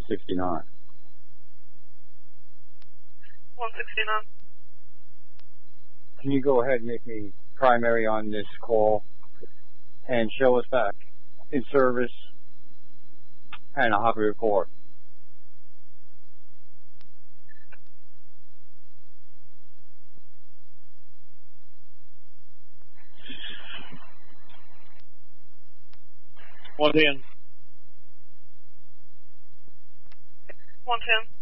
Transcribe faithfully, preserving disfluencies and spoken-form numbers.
sixty-nine. one sixty-nine. Can you go ahead and make me primary on this call and show us back in service, and I'll have a report. one ten. one ten.